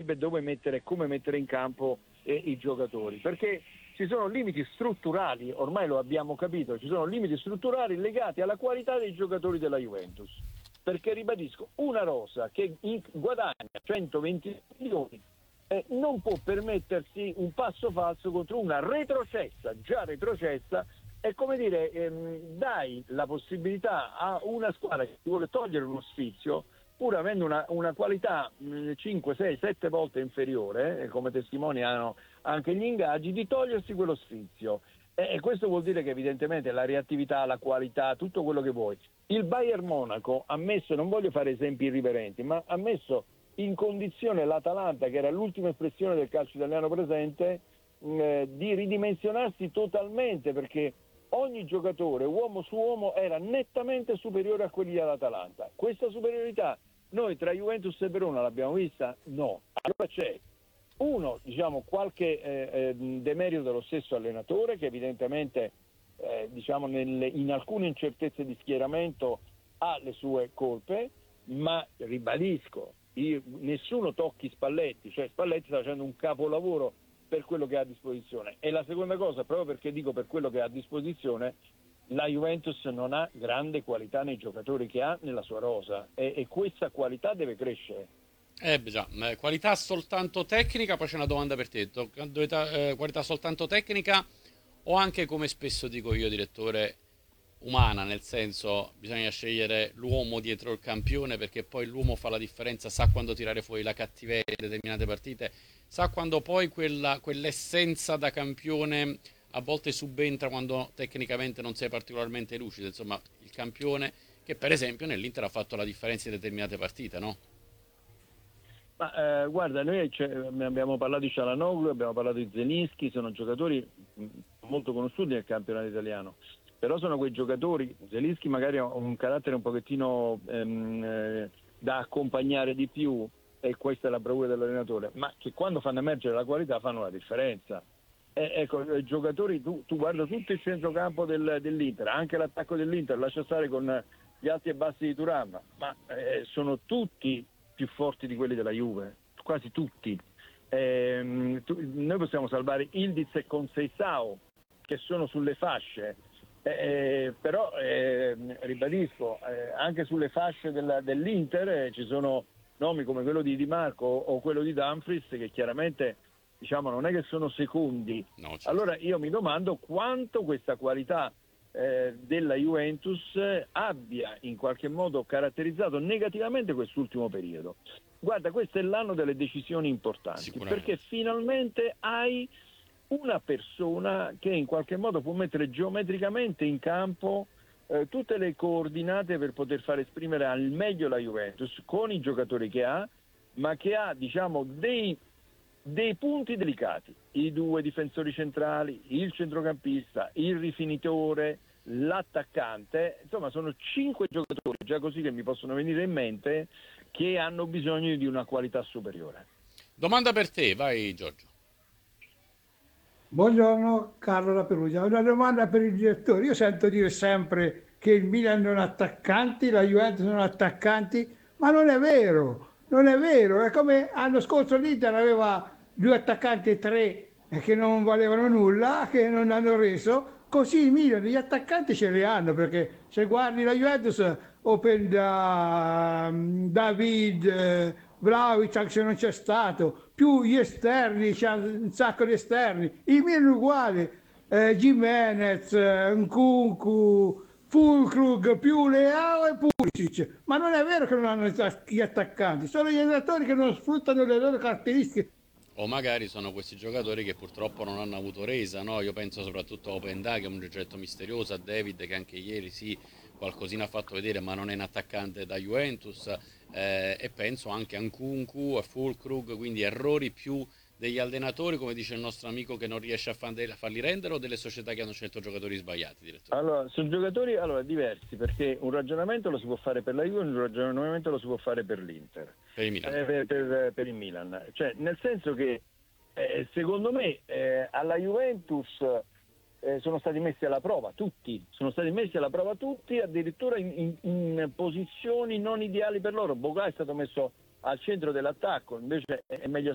saprebbe dove mettere e come mettere in campo i giocatori, perché ci sono limiti strutturali, ormai lo abbiamo capito, ci sono limiti strutturali legati alla qualità dei giocatori della Juventus, perché ribadisco, una rosa che guadagna 120 milioni non può permettersi un passo falso contro una retrocessa, già retrocessa. È come dire, dai la possibilità a una squadra che ti vuole togliere uno sfizio, pur avendo una qualità 5, 6, 7 volte inferiore, come testimoniano anche gli ingaggi, di togliersi quello sfizio. E questo vuol dire che evidentemente la reattività, la qualità, tutto quello che vuoi. Il Bayern Monaco ha messo, non voglio fare esempi irriverenti, ma ha messo in condizione l'Atalanta, che era l'ultima espressione del calcio italiano presente, di ridimensionarsi totalmente, perché ogni giocatore, uomo su uomo, era nettamente superiore a quelli dell'Atalanta. Questa superiorità noi tra Juventus e Verona l'abbiamo vista? No. Allora c'è qualche demerito dello stesso allenatore, che evidentemente in alcune incertezze di schieramento ha le sue colpe, ma ribadisco, nessuno tocchi Spalletti, cioè Spalletti sta facendo un capolavoro per quello che ha a disposizione. E la seconda cosa, proprio perché dico per quello che ha a disposizione, la Juventus non ha grande qualità nei giocatori che ha nella sua rosa, e questa qualità deve crescere. Già, qualità soltanto tecnica, poi c'è una domanda per te. Qualità soltanto tecnica o anche, come spesso dico io, direttore, umana, nel senso bisogna scegliere l'uomo dietro il campione, perché poi l'uomo fa la differenza, sa quando tirare fuori la cattiveria in determinate partite, sa quando poi quell'essenza da campione a volte subentra quando tecnicamente non sei particolarmente lucido. Insomma, il campione che per esempio nell'Inter ha fatto la differenza in determinate partite, no? Ma guarda, noi abbiamo parlato di Çalhanoğlu, abbiamo parlato di Zelinski, sono giocatori molto conosciuti nel campionato italiano, però sono quei giocatori, Zelinski magari ha un carattere un pochettino da accompagnare di più, e questa è la bravura dell'allenatore, ma che quando fanno emergere la qualità fanno la differenza. Ecco, i giocatori, tu guarda tutto il centrocampo dell'Inter, anche l'attacco dell'Inter, lascia stare con gli alti e bassi di Thuram, ma sono tutti più forti di quelli della Juve, quasi tutti. Noi possiamo salvare Ildiz e Conceição, che sono sulle fasce, però ribadisco, anche sulle fasce dell'Inter ci sono nomi come quello di Di Marco o quello di Dumfries, che chiaramente non è che sono secondi. No, certo. Allora io mi domando quanto questa qualità della Juventus abbia in qualche modo caratterizzato negativamente quest'ultimo periodo. Guarda, questo è l'anno delle decisioni importanti, perché finalmente hai una persona che in qualche modo può mettere geometricamente in campo tutte le coordinate per poter far esprimere al meglio la Juventus con i giocatori che ha, ma che ha dei punti delicati: i due difensori centrali, il centrocampista, il rifinitore, l'attaccante. Insomma, sono 5 giocatori, già così che mi possono venire in mente, che hanno bisogno di una qualità superiore. Domanda per te, vai Giorgio. Buongiorno, Carlo da Perugia. Una domanda per il direttore. Io sento dire sempre che il Milan non ha attaccanti, la Juventus non ha attaccanti, ma non è vero, non è vero. È come l'anno scorso l'Inter aveva 2 attaccanti e 3 che non valevano nulla, che non hanno reso. Così il Milan gli attaccanti ce li hanno, perché se guardi la Juventus, Open David, Vlahovic, anche se non c'è stato, più gli esterni, c'è un sacco di esterni. Il Milan è uguale, Gimenez, Nkunku, Fulkrug, più Leao e Pulisic. Ma non è vero che non hanno gli attaccanti, sono gli allenatori che non sfruttano le loro caratteristiche. O magari sono questi giocatori che purtroppo non hanno avuto resa, no? Io penso soprattutto a Openda, che è un oggetto misterioso, a David, che anche ieri sì, qualcosina ha fatto vedere, ma non è un attaccante da Juventus, e penso anche a Nkunku, a Fulkrug, quindi errori più degli allenatori, come dice il nostro amico, che non riesce a farli rendere, o delle società che hanno scelto giocatori sbagliati, direttore? Allora, sono giocatori diversi, perché un ragionamento lo si può fare per la Juve, un ragionamento lo si può fare per l'Inter, Per il Milan. per il Milan. Cioè, nel senso che secondo me alla Juventus sono stati messi alla prova tutti, addirittura in posizioni non ideali per loro. Boga è stato messo al centro dell'attacco, invece è meglio